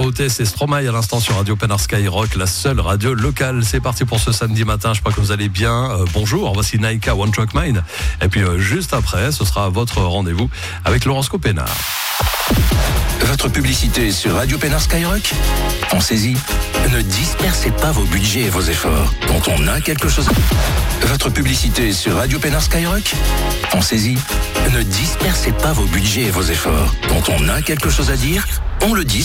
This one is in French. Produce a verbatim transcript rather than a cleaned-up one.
Otis et Stromae à l'instant sur Radio Pénard Skyrock, la seule radio locale. C'est parti pour ce samedi matin, je crois que vous allez bien. Euh, bonjour, voici Naika One Track Mind. Et puis euh, juste après, ce sera votre rendez-vous avec l'horoscope Pénard. Votre publicité sur Radio Pénard Skyrock? Pensez-y. Ne dispersez pas vos budgets et vos efforts. Quand on a quelque chose... Votre publicité sur Radio Pénard Skyrock? Pensez-y. Ne dispersez pas vos budgets et vos efforts. Quand on a quelque chose à dire, on le dit.